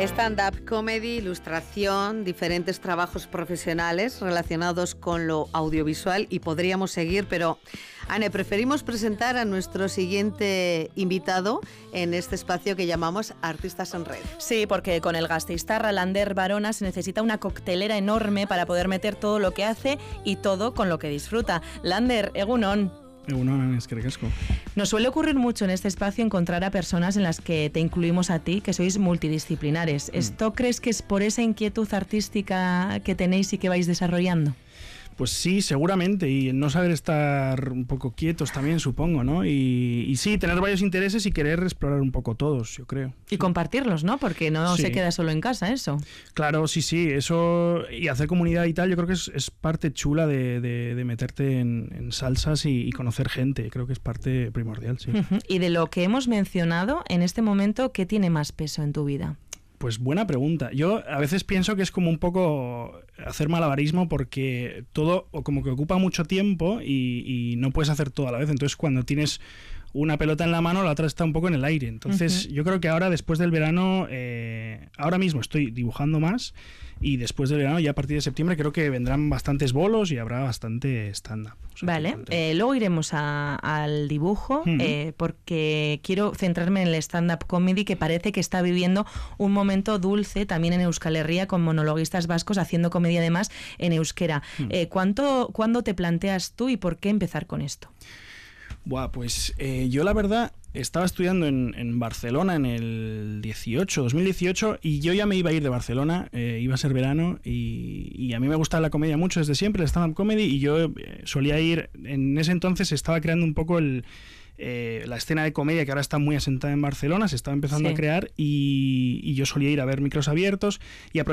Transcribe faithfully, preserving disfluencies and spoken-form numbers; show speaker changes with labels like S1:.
S1: Stand-up comedy, ilustración, diferentes trabajos profesionales relacionados con lo audiovisual y podríamos seguir, pero Anne, preferimos presentar a nuestro siguiente invitado en este espacio que llamamos Artistas en Red.
S2: Sí, porque con el gasteiztarra Lander Barona se necesita una coctelera enorme para poder meter todo lo que hace y todo con lo que disfruta. Lander, egunon.
S3: Egunon, eskerrik asko.
S2: Nos suele ocurrir mucho en este espacio encontrar a personas en las que te incluimos a ti, que sois multidisciplinares. Mm. ¿Esto crees que es por esa inquietud artística que tenéis y que vais desarrollando?
S3: Pues sí, seguramente, y no saber estar un poco quietos también, supongo, ¿no? Y, y sí, tener varios intereses y querer explorar un poco todos, yo creo.
S2: Y compartirlos, ¿no? Porque no sí. se queda solo en casa eso.
S3: Claro, sí, sí, eso, y hacer comunidad y tal, yo creo que es, es parte chula de, de, de meterte en, en salsas y, y conocer gente, creo que es parte primordial, sí.
S2: Uh-huh. Y de lo que hemos mencionado, en este momento, ¿qué tiene más peso en tu vida?
S3: Pues buena pregunta. Yo a veces pienso que es como un poco hacer malabarismo porque todo o como que ocupa mucho tiempo y, y no puedes hacer todo a la vez. Entonces cuando tienes una pelota en la mano, la otra está un poco en el aire. Entonces uh-huh. yo creo que ahora después del verano, eh, ahora mismo estoy dibujando más y después del verano, ya a partir de septiembre, creo que vendrán bastantes bolos y habrá bastante stand-up. O sea,
S2: vale, eh, luego iremos a, al dibujo uh-huh. eh, porque quiero centrarme en el stand-up comedy que parece que está viviendo un momento dulce también en Euskal Herria con monologuistas vascos haciendo comedia además en euskera. Uh-huh. Eh, ¿cuánto, ¿Cuándo te planteas tú y por qué empezar con esto?
S3: Buah, pues eh, yo la verdad estaba estudiando en, en Barcelona en el dieciocho, dos mil dieciocho y yo ya me iba a ir de Barcelona, eh, iba a ser verano y, y a mí me gustaba la comedia mucho desde siempre, el stand-up comedy, y yo eh, solía ir, en ese entonces estaba creando un poco el... Eh, la escena de comedia que ahora está muy asentada en Barcelona, se estaba empezando sí. a crear y, y yo solía ir a ver micros abiertos y